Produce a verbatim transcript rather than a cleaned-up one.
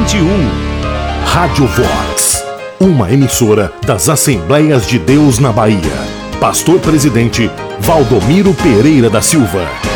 vinte e um. Rádio Vox, uma emissora das Assembleias de Deus na Bahia. Pastor Presidente Valdomiro Pereira da Silva.